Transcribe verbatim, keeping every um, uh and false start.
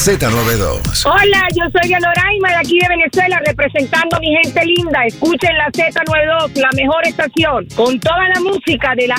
Z noventa y dos. Hola, yo soy Dianoraima de aquí de Venezuela, representando a mi gente linda. Escuchen la Z noventa y dos, la mejor estación, con toda la música de la